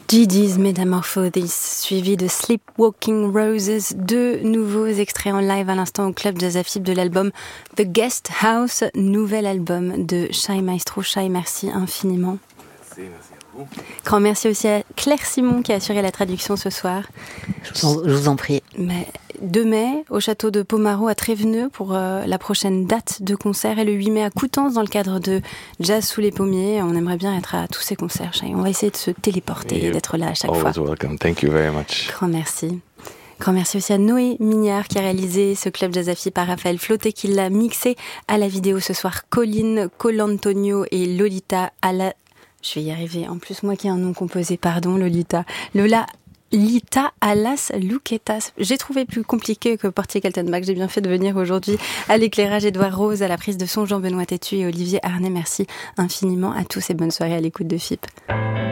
Gigi's Metamorphosis, suivi de Sleepwalking Roses, 2 nouveaux extraits en live à l'instant au Club Jazz Afib de l'album The Guest House, nouvel album de Shai Maestro. Shai, merci infiniment. Merci à vous. Grand merci aussi à Claire Simon qui a assuré la traduction ce soir. Je vous en prie. 2 mai au château de Pomarot à Tréveneux pour la prochaine date de concert et le 8 mai à Coutances dans le cadre de Jazz sous les pommiers. On aimerait bien être à tous ces concerts, Shai. On va essayer de se téléporter et d'être là à chaque fois. Always welcome. Thank you very much. Grand merci. Grand merci aussi à Noé Mignard qui a réalisé ce Club Jazz Afib par Raphaël Flauté qui l'a mixé à la vidéo ce soir. Colline, Colantonio et Lolita Je vais y arriver. En plus, moi qui ai un nom composé, pardon, Lolita Alas Luquetas. J'ai trouvé plus compliqué que Portier Kaltenbach. J'ai bien fait de venir aujourd'hui à l'éclairage. Édouard Rose, à la prise de son, Jean-Benoît Tétu et Olivier Arnay. Merci infiniment à tous et bonne soirée à l'écoute de FIP.